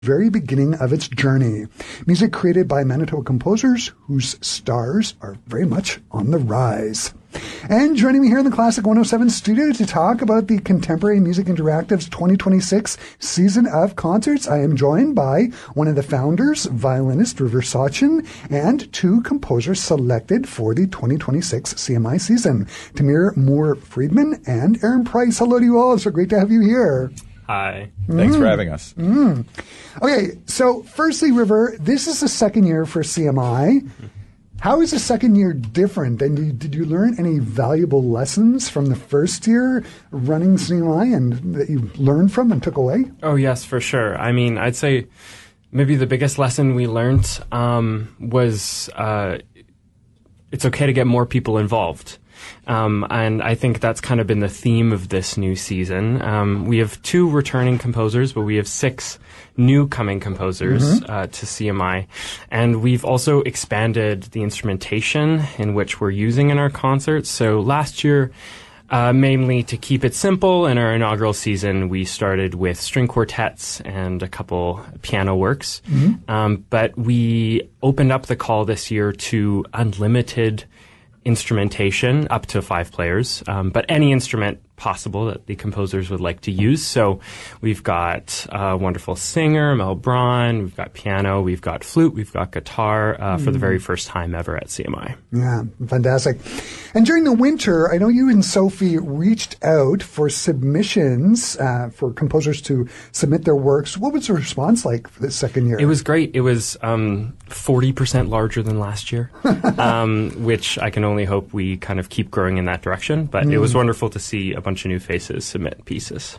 very beginning of its journey. Music created by Manitoba composers whose stars are very much on the rise. And joining me here in the Classic 107 studio to talk about the Contemporary Music Interactive's 2026 season of concerts, I am joined by one of the founders, violinist River Sachin, and two composers selected for the 2026 CMI season, Tamir Moore-Friedman and Aaron Price. Hello to you all. It's so great to have you here. Hi. Thanks for having us. Okay, so firstly, River, this is the second year for CMI. How is the second year different? And did you learn any valuable lessons from the first year running CMI and that you learned from and took away? Oh, yes, for sure. I mean, I'd say maybe the biggest lesson we learned was it's okay to get more people involved. And I think that's kind of been the theme of this new season. We have 2 returning composers, but we have 6 new coming composers to CMI. And we've also expanded the instrumentation in which we're using in our concerts. So last year, mainly to keep it simple, in our inaugural season, we started with string quartets and a couple piano works. But we opened up the call this year to unlimited instrumentation up to 5 players, but any instrument possible that the composers would like to use. So we've got a wonderful singer, Mel Braun, we've got piano, we've got flute, we've got guitar for the very first time ever at CMI. Yeah, fantastic. And during the winter, I know you and Sophie reached out for submissions for composers to submit their works. What was the response like for the second year? It was great. It was 40% larger than last year, which I can only hope we kind of keep growing in that direction. But it was wonderful to see a bunch of new faces submit pieces.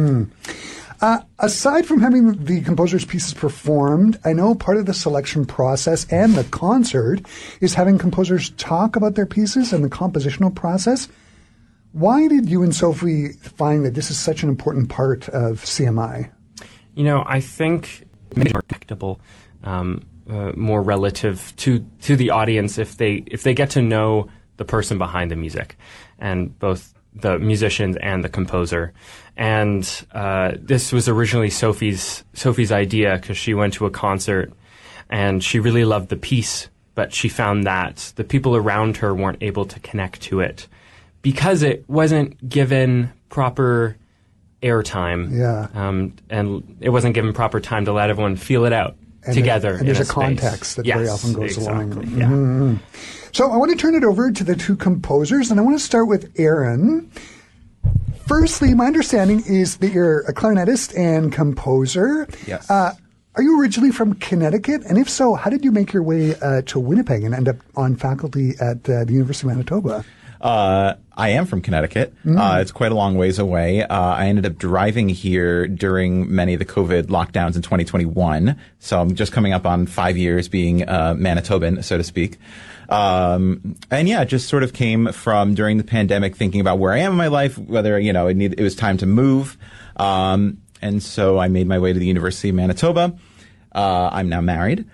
Aside from having the composer's pieces performed, I know part of the selection process and the concert is having composers talk about their pieces and the compositional process. Why did you and Sophie find that this is such an important part of CMI? You know, I think it's more predictable, more relative to the audience if they get to know the person behind the music, and both the musicians and the composer. And this was originally Sophie's idea, because she went to a concert and she really loved the piece, but she found that the people around her weren't able to connect to it because it wasn't given proper airtime. Yeah. And it wasn't given proper time to let everyone feel it out together. And there's a context that very often goes along. Yeah. So I want to turn it over to the 2 composers, and I want to start with Aaron. Firstly, my understanding is that you're a clarinetist and composer. Yes. Are you originally from Connecticut? And if so, how did you make your way to Winnipeg and end up on faculty at the University of Manitoba? I am from Connecticut. It's quite a long ways away. I ended up driving here during many of the COVID lockdowns in 2021. So I'm just coming up on 5 years being Manitoban, so to speak. And yeah, it just sort of came from during the pandemic thinking about where I am in my life, whether, it was time to move. And so I made my way to the University of Manitoba. I'm now married.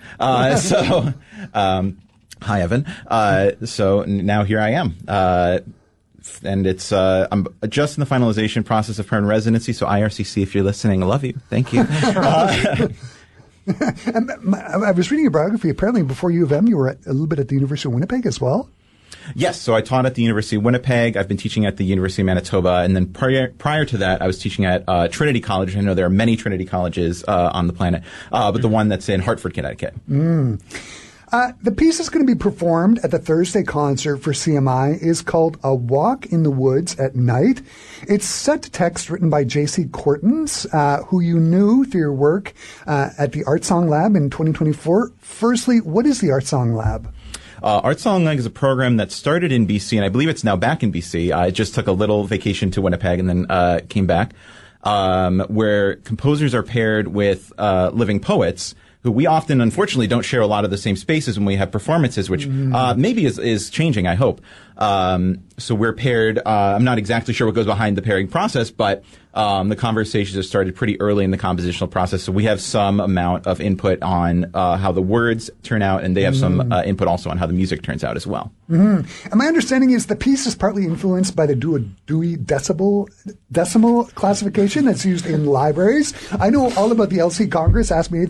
Hi, Evan. So now here I am. And it's, I'm just in the finalization process of permanent residency. So IRCC, if you're listening, I love you. Thank you. I was reading your biography. Apparently, before U of M, you were a little bit at the University of Winnipeg as well. Yes. So I taught at the University of Winnipeg. I've been teaching at the University of Manitoba. And then prior to that, I was teaching at Trinity College. I know there are many Trinity colleges on the planet, but the one that's in Hartford, Connecticut. The piece that's going to be performed at the Thursday concert for CMI is called A Walk in the Woods at Night. It's set to text written by J.C. Courtens, who you knew through your work at the Art Song Lab in 2024. Firstly, what is the Art Song Lab? Art Song Lab is a program that started in BC, and I believe it's now back in BC. I just took a little vacation to Winnipeg and then came back, where composers are paired with living poets who we often, unfortunately, don't share a lot of the same spaces when we have performances, which maybe is changing, I hope. So we're paired. I'm not exactly sure what goes behind the pairing process, but the conversations have started pretty early in the compositional process. So we have some amount of input on how the words turn out, and they have some input also on how the music turns out as well. And my understanding is the piece is partly influenced by the Dewey Decimal classification that's used in libraries. I know all about the LC Congress. Ask me